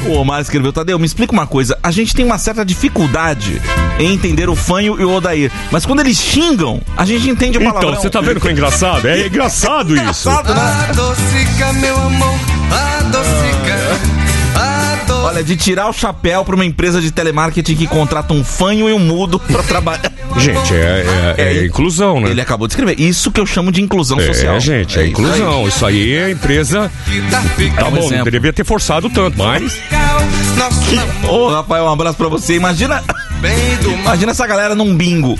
O Omar escreveu: Tadeu, me explica uma coisa. A gente tem uma certa dificuldade em entender o Fanho e o Odair, mas quando eles xingam, a gente entende o palavrão. Então, você tá vendo que é engraçado? É engraçado isso. Engraçado, né? Adocica, meu amor, adocica. Olha, de tirar o chapéu pra uma empresa de telemarketing que contrata um fanho e um mudo pra trabalhar. Gente, é inclusão, né? Ele acabou de escrever. Isso que eu chamo de inclusão social. Gente, é inclusão. Isso aí é a empresa... Tá bom, não deveria ter forçado tanto, mas... Ô, Rafael, um abraço pra você. Imagina essa galera num bingo.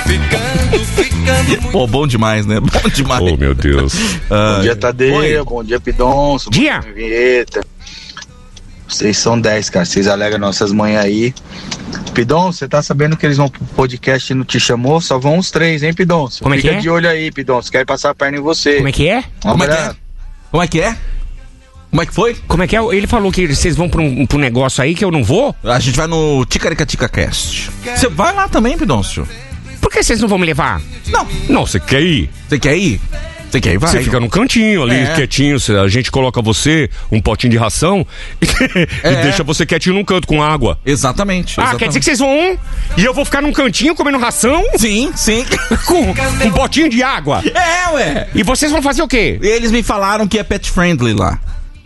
Pô, bom demais, né? Bom demais. Oh, meu Deus. Bom dia, Tadeu. Bom dia, Pidonço. Dia. Bom dia, Vinheta. Vocês são 10, cara. Vocês alegram nossas manhãs aí. Pidon, você tá sabendo que eles vão pro podcast e não te chamou? Só vão os 3, hein, Pidon? Como é que é? Fica de olho aí, Pidon. Você quer passar a perna em você. Como é que é? Como é que é? Como é que é? Como é que foi? Como é que é? Ele falou que vocês vão pra um negócio aí que eu não vou? A gente vai no Ticaricatica Cast. Você vai lá também, Pidoncio? Por que vocês não vão me levar? Não, você quer ir? Você quer ir? Você quer ir? Vai. Você fica no cantinho ali, quietinho. A gente coloca você, um potinho de ração e deixa você quietinho num canto com água. Exatamente. Quer dizer que vocês vão e eu vou ficar num cantinho comendo ração? Sim. Com um potinho de água? Ué. E vocês vão fazer o quê? Eles me falaram que é pet friendly lá.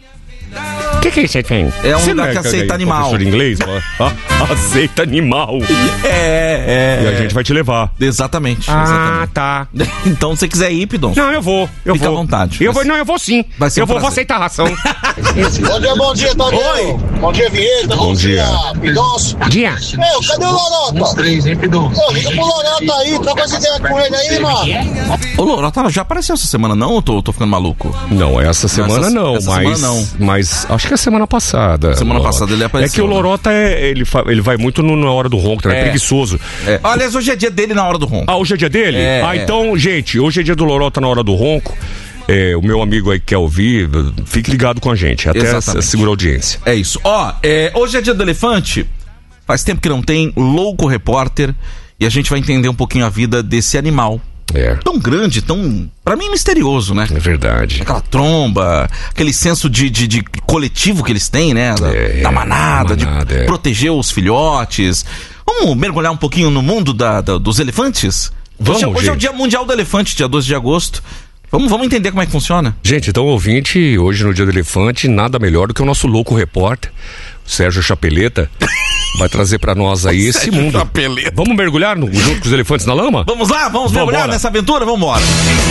O que é isso aí, tem? É um lugar que aceita animal. Professor de inglês? Aceita animal. E a gente vai te levar. Exatamente. Tá. Então, se você quiser ir, Pidon. Não, eu vou. Fica à vontade. Eu vou sim. Vai ser Eu um vou prazer. aceitar a ração. Bom dia, Tadeu. Oi. Bom dia, Vinheta. Bom dia. Pidonço. Dia. Meu, cadê o Lorota? Os 3, hein, Pidon? Pô, liga pro Lorota aí, troca essa ideia com ele aí, mano. Ô, Lorota, já apareceu essa semana, não? Ou tô ficando maluco? Não, essa semana não, essa mas, semana não. Mas acho que é semana passada. Semana passada ele apareceu. É que o Lorota, ele vai muito na hora do ronco, é preguiçoso. Aliás, hoje é dia dele na hora do ronco. Hoje é dia dele? Então, gente, hoje é dia do Lorota na hora do ronco. O meu amigo aí que quer ouvir, fique ligado com a gente, até segura a audiência. É isso. Hoje é dia do elefante. Faz tempo que não tem Louco Repórter. E a gente vai entender um pouquinho a vida desse animal. Tão grande, pra mim, misterioso, né? É verdade. Aquela tromba, aquele senso de coletivo que eles têm, né? Da manada, de proteger os filhotes. Vamos mergulhar um pouquinho no mundo dos elefantes? Hoje é o Dia Mundial do Elefante, dia 12 de agosto. Vamos entender como é que funciona. Gente, então, ouvinte, hoje no Dia do Elefante, nada melhor do que o nosso louco repórter, Sérgio Chapeleta, vai trazer pra nós aí esse mundo. Chapeleta. Vamos mergulhar junto com os elefantes na lama? Vamos lá, vamos mergulhar nessa aventura? Vamos embora.